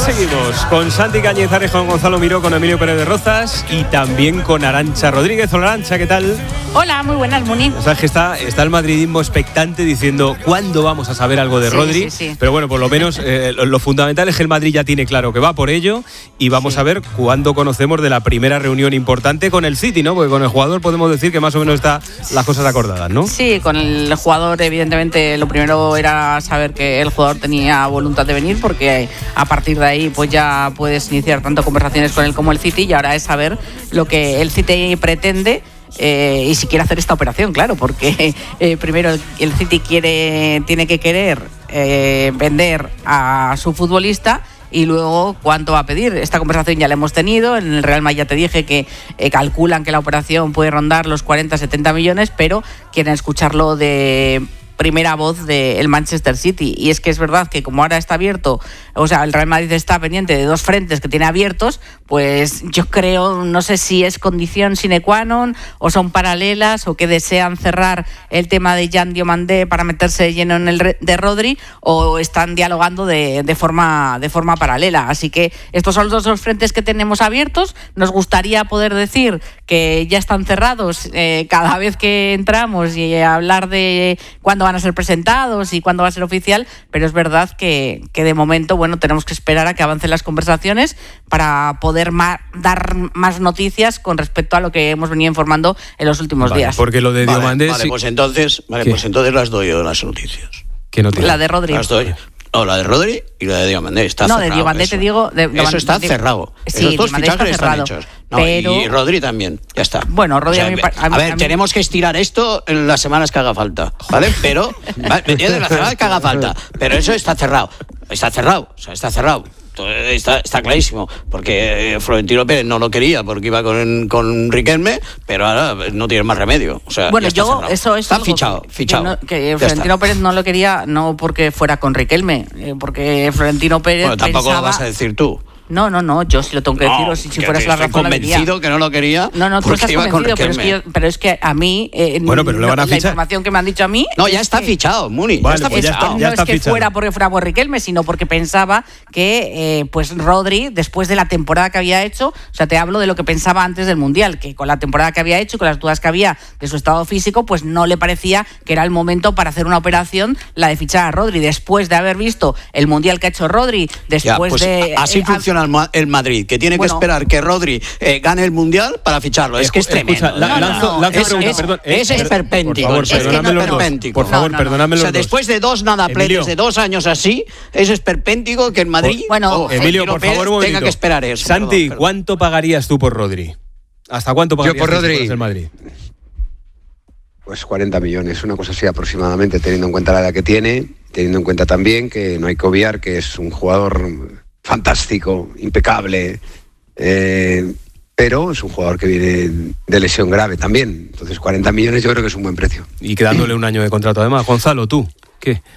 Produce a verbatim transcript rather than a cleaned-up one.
seguimos con Santi Cañizares, con Gonzalo Miró, con Emilio Pérez de Rozas y también con Arantxa Rodríguez. Hola, Arantxa, ¿qué tal? Hola, muy buenas, Muni. O sea, que está, está el madridismo expectante diciendo ¿cuándo vamos a saber algo de sí, Rodri? Sí, sí. Pero bueno, por lo menos eh, lo, lo fundamental es que el Madrid ya tiene claro que va por ello y vamos sí. a ver cuándo conocemos de la primera reunión importante con el City, ¿no? Porque con el jugador podemos decir que más o menos está las cosas acordadas, ¿no? Sí, con el jugador evidentemente lo primero era saber que el jugador tenía voluntad de venir, porque a partir de ahí pues ya puedes iniciar tanto conversaciones con él como el City, y ahora es saber lo que el City pretende. Eh, y si quiere hacer esta operación, claro, porque eh, primero el, el City quiere, tiene que querer eh, vender a su futbolista y luego cuánto va a pedir. Esta conversación ya la hemos tenido, en el Real Madrid ya te dije que eh, calculan que la operación puede rondar los cuarenta a setenta millones, pero quieren escucharlo de primera voz del Manchester City. Y es que es verdad que como ahora está abierto, o sea, el Real Madrid está pendiente de dos frentes que tiene abiertos, pues yo creo, no sé si es condición sine qua non o son paralelas, o que desean cerrar el tema de Jan Diomandé para meterse lleno en el de Rodri, o están dialogando de, de forma de forma paralela. Así que estos son los dos frentes que tenemos abiertos. Nos gustaría poder decir que ya están cerrados eh, cada vez que entramos y hablar de cuándo van a ser presentados y cuándo va a ser oficial, pero es verdad que, que de momento, bueno, tenemos que esperar a que avancen las conversaciones para poder ma- dar más noticias con respecto a lo que hemos venido informando en los últimos vale, días. Porque lo de vale, Diomandé... Vale, sí. pues entonces, vale, pues entonces las doy yo las noticias. ¿Qué noticias? La de Rodri. Las doy. No, la de Rodri y la de Diomandé. Está no, cerrado. de Diomandé te digo... De, eso está de, cerrado. Sí, Esos dos Diomandé está fichajes cerrado. están hechos. No, pero... Y Rodri también, ya está. Bueno, Rodri o sea, a mí... A, a, mí, a ver, a mí... tenemos que estirar esto en las semanas que haga falta, ¿vale? Pero, ¿vale? ¿Entiendes? Las semanas que haga falta. Pero eso está cerrado. Está cerrado, o sea, está cerrado. Está, está clarísimo, porque Florentino Pérez no lo quería porque iba con, con Riquelme, pero ahora no tiene más remedio. O sea, bueno, ya está yo cerrado. eso es está algo fichado, que, fichado. Que, no, que Florentino Pérez no lo quería, no porque fuera con Riquelme, eh, porque Florentino Pérez bueno, tampoco pensaba... lo vas a decir tú. No, no, no, yo sí lo tengo que decir, no, o si, si que fueras la razón convencido que no lo quería. No, no, tú estás convencido, pero es, que yo, pero es que a mí, eh, bueno, pero le van a la fichar. información que me han dicho a mí... No, ya está que, fichado, Muni, vale, ya está pues fichado. Ya está, ya no está es que fichado. fuera porque fuera por Riquelme, sino porque pensaba que eh, pues Rodri, después de la temporada que había hecho, o sea, te hablo de lo que pensaba antes del Mundial, que con la temporada que había hecho, con las dudas que había de su estado físico, pues no le parecía que era el momento para hacer una operación, la de fichar a Rodri, después de haber visto el Mundial que ha hecho Rodri, después ya, pues de... Así eh, funciona el, el Madrid, que tiene bueno, que esperar que Rodri eh, gane el Mundial para ficharlo. Es que es tremendo. Escucha, la, no, lanzo, no, lanzo es, pregunta, es, perdón. Es eh, esperpéntico. Por favor, Es que perdóname no los dos. esperpéntico. Por favor, no, no, no. perdóname los O sea, dos. después de dos nadapletes de dos años así, es esperpéntico que en Madrid... Bueno, oh, Emilio, por favor, un tenga que esperar eso. Santi, perdón, perdón. ¿cuánto pagarías tú por Rodri? ¿Hasta cuánto pagarías Yo por tú Rodri? el Madrid? Pues cuarenta millones, una cosa así aproximadamente, teniendo en cuenta la edad que tiene, teniendo en cuenta también que no hay que obviar que es un jugador fantástico, impecable, eh, pero es un jugador que viene de lesión grave también. Entonces cuarenta millones yo creo que es un buen precio. Y quedándole un año de contrato además. Gonzalo, ¿tú? ¿Qué?